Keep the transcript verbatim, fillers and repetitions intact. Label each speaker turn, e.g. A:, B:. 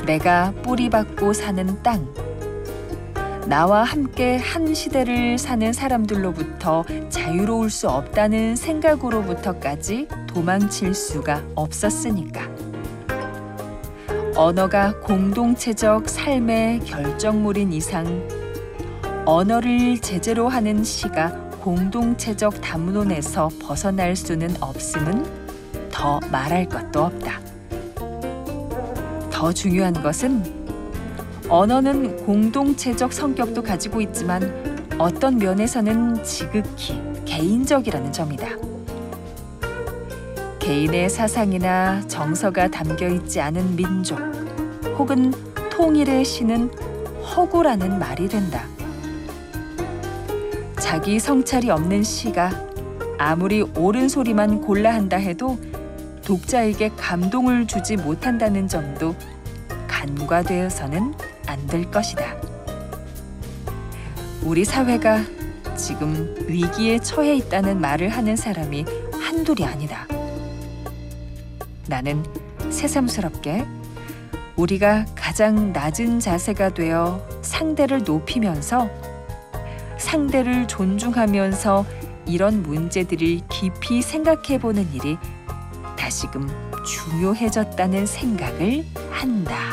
A: 내가 뿌리박고 사는 땅, 나와 함께 한 시대를 사는 사람들로부터 자유로울 수 없다는 생각으로부터까지 도망칠 수가 없었으니까. 언어가 공동체적 삶의 결정물인 이상 언어를 제재로 하는 시가 공동체적 담론에서 벗어날 수는 없음은 더 말할 것도 없다. 더 중요한 것은 언어는 공동체적 성격도 가지고 있지만 어떤 면에서는 지극히 개인적이라는 점이다. 개인의 사상이나 정서가 담겨 있지 않은 민족 혹은 통일의 시는 허구라는 말이 된다. 자기 성찰이 없는 시가 아무리 옳은 소리만 골라 한다 해도 독자에게 감동을 주지 못한다는 점도 간과되어서는 안 될 것이다. 우리 사회가 지금 위기에 처해 있다는 말을 하는 사람이 한둘이 아니다. 나는 새삼스럽게 우리가 가장 낮은 자세가 되어 상대를 높이면서 상대를 존중하면서 이런 문제들을 깊이 생각해보는 일이 다시금 중요해졌다는 생각을 한다.